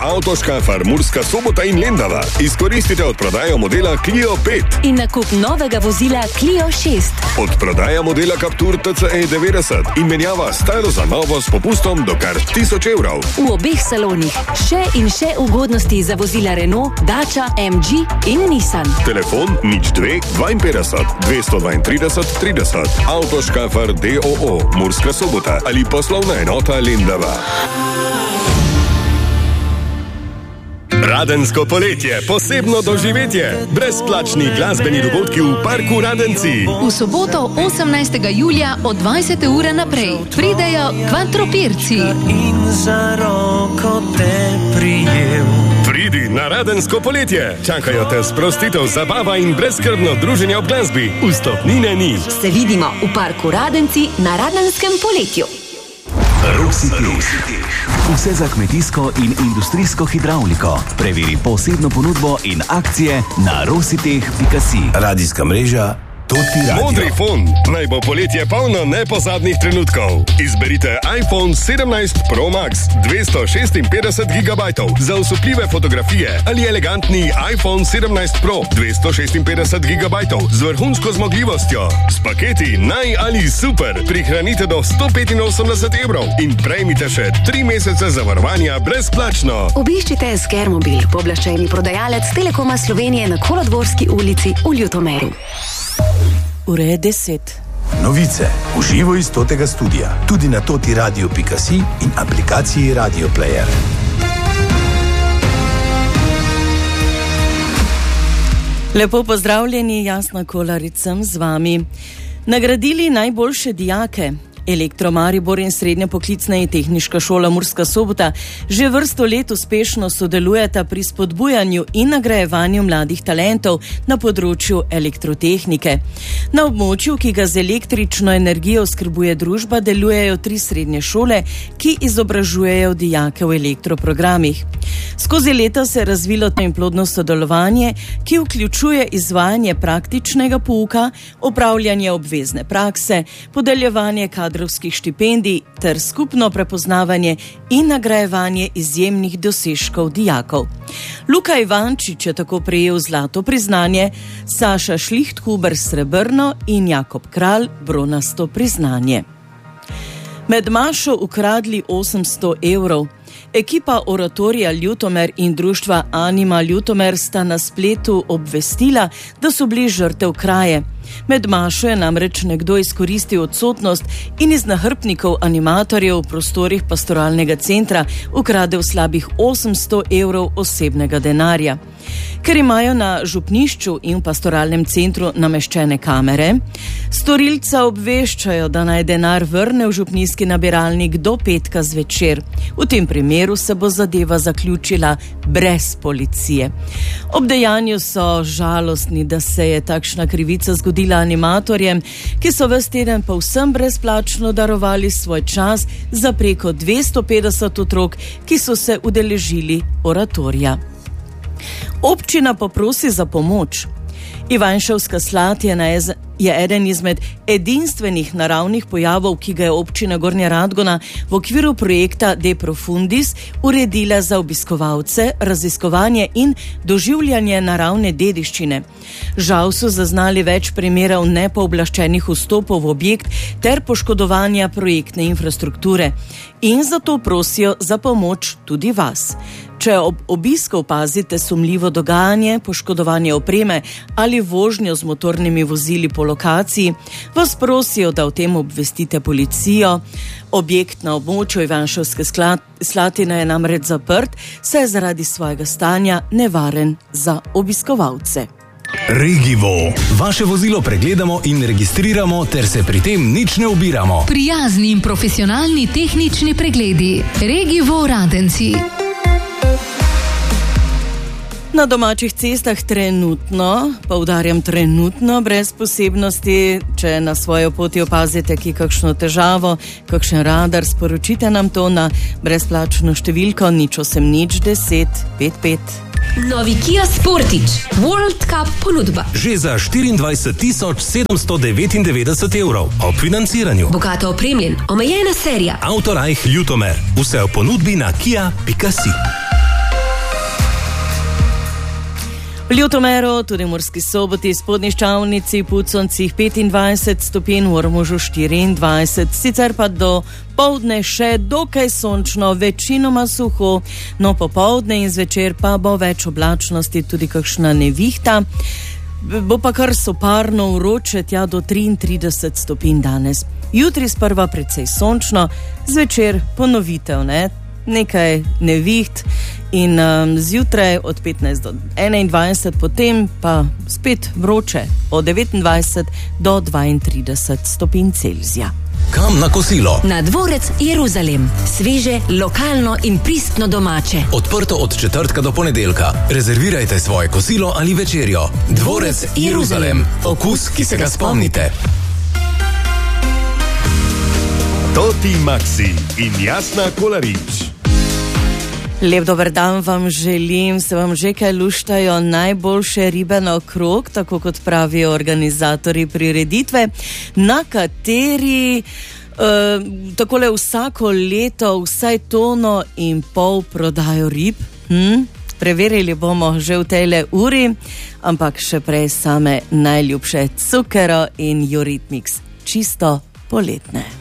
Avtoškafar Murska Sobota in Lendava. Izkoristite odprodajo modela Clio 5 in nakup novega vozila Clio 6. Odprodaja modela Captur TCE 90 in menjava staro za novo s popustom do kar 1000 evrov. V obeh salonih še in še ugodnosti za vozila Renault, Dacia, MG in Nissan. Telefon 02 52 232 30. Avtoškafar DOO Murska Sobota ali poslovna enota Lendava. Radensko poletje, posebno doživetje. Brezplačni glasbeni dogodki v Parku Radenci. V soboto 18. julija od 20. ure naprej pridejo Kvantropirci. In za roko te prijel. Pridi na Radensko poletje. Čakajo te sprostitev, zabava in brezskrbno druženje ob glasbi. Vstopnine ni. Se vidimo v Parku Radenci na Radenskem poletju. Rositeh. Vse za kmetijsko in industrijsko hidravliko. Preveri posebno ponudbo in akcije na rositeh.si. Radijska mreža Toti Radio. Modri fon. Naj bo poletje polno nepozabnih trenutkov. Izberite iPhone 17 Pro Max 256 GB za osupljive fotografije ali elegantni iPhone 17 Pro 256 GB z vrhunsko zmogljivostjo. S paketi naj ali super prihranite do 185 evrov in prejmite še 3 mesece zavarovanja brezplačno. Obiščite Skermobil, pooblaščeni prodajalec Telekoma Slovenije na Kolodvorski ulici v Ljutomeru. Ure je 10. Novice v živo iz Totega studia, tudi na totiradio.si in aplikaciji Radio Player. Lepo pozdravljeni, Jasna Kolarič sem z vami. Nagradili najboljše dijake. Elektro Maribor in Srednja poklicna in tehniška šola Murska Sobota že vrsto let uspešno sodelujeta pri spodbujanju in nagrajevanju mladih talentov na področju elektrotehnike. Na območju, ki ga z električno energijo skrbuje družba, delujejo 3 srednje šole, ki izobražujejo dijake v elektroprogramih. Skozi leta se je razvilo to in plodno sodelovanje, ki vključuje izvajanje praktičnega pouka, opravljanje obvezne prakse, podeljevanje kadrovskih štipendij ter skupno prepoznavanje in nagrajevanje izjemnih dosežkov dijakov. Luka Ivančič je tako prejel zlato priznanje, Saša Šlihthuber srebrno in Jakob Kralj bronasto priznanje. Med mašo ukradli 800 evrov. Ekipa Oratorija Ljutomer in društva Anima Ljutomer sta na spletu obvestila, da so bili žrtev kraje. Med mašo je namreč nekdo izkoristil odsotnost in iz nahrbtnikov animatorjev v prostorih pastoralnega centra ukradel slabih 800 evrov osebnega denarja. Ker imajo na župnišču in v pastoralnem centru nameščene kamere, storilca obveščajo, da naj denar vrne v župnijski nabiralnik do petka zvečer. V tem primeru se bo zadeva zaključila brez policije. Ob dejanju so žalostni, da se je takšna krivica zgodila animatorjem, ki so ves teden povsem brezplačno darovali svoj čas za preko 250 otrok, ki so se udeležili oratorija. Občina poprosi za pomoč. Ivanševska Slatina je eden izmed edinstvenih naravnih pojavov, ki ga je občina Gornja Radgona v okviru projekta De Profundis uredila za obiskovalce, raziskovanje in doživljanje naravne dediščine. Žal so zaznali več primerov nepooblaščenih vstopov v objekt ter poškodovanja projektne infrastrukture in zato prosijo za pomoč tudi vas. Če ob obisku opazite sumljivo dogajanje, poškodovanje opreme ali vožnjo z motornimi vozili po lokaciji, vas prosijo, da o tem obvestite policijo. Objekt na območju Ivanševske Slatine je namreč zaprt, saj je zaradi svojega stanja nevaren za obiskovalce. Regivo. Vaše vozilo pregledamo in registriramo ter se pri tem nič ne ubiramo. Prijazni in profesionalni tehnični pregledi. Regivo Radenci. Na domačih cestah trenutno, poudarjam trenutno, brez posebnosti, če na svojo poti opazite ki kakšno težavo, kakšen radar, sporočite nam to na brezplačno številko 080 10 55. Novi Kia Sportage World Cup ponudba. Že za 24 799 evrov ob financiranju. Bogato opremljen, omejena serija. Autorajh Ljutomer. Vse v ponudbi na kia.si. V Ljutomeru, tudi v Murski Soboti, Spodnji Ščavnici, Puconcih 25 stopinj, v Ormožu 24, sicer pa do poldne še dokaj sončno, večinoma suho, no popoldne in zvečer pa bo več oblačnosti, tudi kakšna nevihta. Bo pa kar soparno vroče, tja do 33 stopinj danes. Jutri sprva precej sončno, zvečer ponovitev, nekaj neviht in zjutraj od 15 do 21, potem pa spet vroče od 29 do 32 stopinj Celzija. Kam na kosilo? Na Dvorec Jeruzalem. Sveže, lokalno in pristno domače. Odprto od četrtka do ponedeljka. Rezervirajte svoje kosilo ali večerjo. Dvorec Jeruzalem. Okus, ki se ga spomnite. Toti Maxi in Jasna Kolarič. Lep dober dan vam želim, se vam že kaj luštajo najboljše ribe na okrog, tako kot pravijo organizatorji prireditve, na kateri takole vsako leto vsaj 1,5 tone prodajo rib. Preverili bomo že v tejle uri, ampak še prej same najljubše Cukero in Eurythmics, čisto poletne.